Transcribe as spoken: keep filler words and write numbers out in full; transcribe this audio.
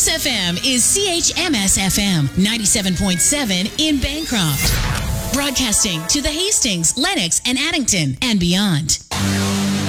This F M is C H M S F M ninety-seven point seven in Bancroft. Broadcasting to the Hastings, Lenox, and Addington and beyond.